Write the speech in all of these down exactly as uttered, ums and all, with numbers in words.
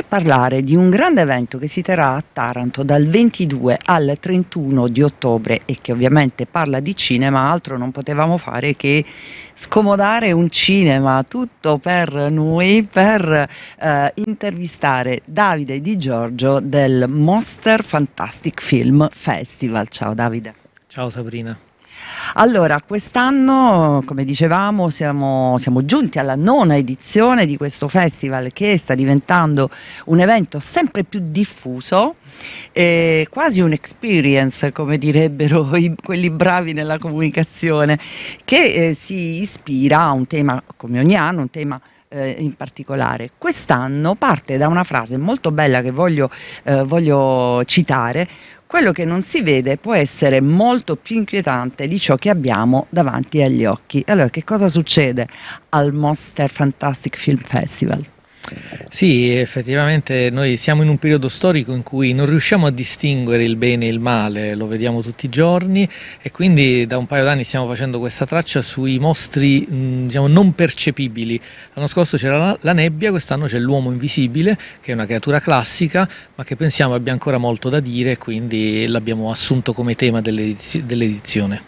parlare di un grande evento che si terrà a Taranto dal ventidue al trentuno di ottobre e che ovviamente parla di cinema. Altro non potevamo fare che scomodare un cinema, tutto per noi, per eh, intervistare Davide Di Giorgio del Mostra Fantastic Film Festival. Ciao Davide. Ciao Sabrina. Allora, quest'anno, come dicevamo, siamo, siamo giunti alla nona edizione di questo festival che sta diventando un evento sempre più diffuso, eh, quasi un experience, come direbbero i, quelli bravi nella comunicazione, che eh, si ispira a un tema, come ogni anno, un tema eh, in particolare. Quest'anno parte da una frase molto bella che voglio, eh, voglio citare. Quello che non si vede può essere molto più inquietante di ciò che abbiamo davanti agli occhi. Allora, che cosa succede al Mostra Fantastic Film Festival? Sì, effettivamente noi siamo in un periodo storico in cui non riusciamo a distinguere il bene e il male, lo vediamo tutti i giorni, e quindi da un paio d'anni stiamo facendo questa traccia sui mostri mh, diciamo, non percepibili. L'anno scorso c'era la, la nebbia, quest'anno c'è l'uomo invisibile, che è una creatura classica, ma che pensiamo abbia ancora molto da dire, quindi l'abbiamo assunto come tema dell'edizio- dell'edizione.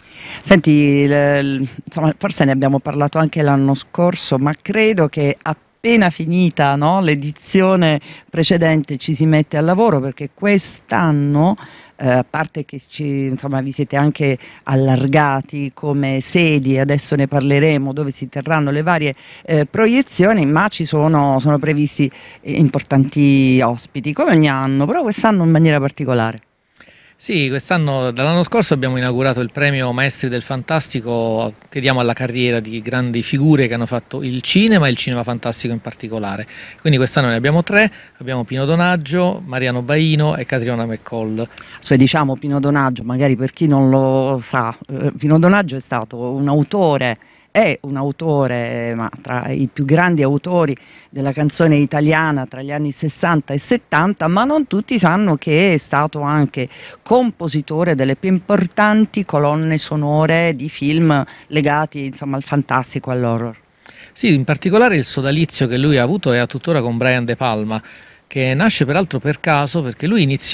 Senti, l- insomma, forse ne abbiamo parlato anche l'anno scorso, ma credo che appena finita, no, l'edizione precedente ci si mette al lavoro, perché quest'anno, eh, a parte che ci, insomma, vi siete anche allargati come sedi, adesso ne parleremo, dove si terranno le varie eh, proiezioni, ma ci sono, sono previsti eh, importanti ospiti, come ogni anno, però quest'anno in maniera particolare. Sì, quest'anno, dall'anno scorso abbiamo inaugurato il premio Maestri del Fantastico che diamo alla carriera di grandi figure che hanno fatto il cinema e il cinema fantastico in particolare. Quindi quest'anno ne abbiamo tre, abbiamo Pino Donaggio, Mariano Baino e Catriona McCall. Cioè, diciamo Pino Donaggio, magari per chi non lo sa, eh, Pino Donaggio è stato un autore, è un autore, ma tra i più grandi autori della canzone italiana tra gli anni sessanta e settanta, ma non tutti sanno che è stato anche compositore delle più importanti colonne sonore di film legati, insomma, al fantastico, all'horror. Sì, in particolare il sodalizio che lui ha avuto e ha tuttora con Brian De Palma, che nasce peraltro per caso perché lui iniziò